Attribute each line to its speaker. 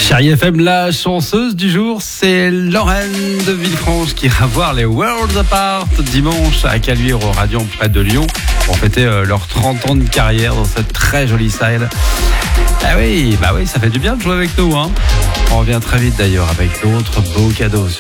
Speaker 1: Chérie FM, la chanceuse du jour, c'est Lorraine de Villefranche qui ira voir les Worlds Apart dimanche à Caluire au Radiant près de Lyon pour fêter leurs 30 ans de carrière dans cette très jolie salle. Ah oui, ça fait du bien de jouer avec nous. On revient très vite d'ailleurs avec d'autres beaux cadeaux sur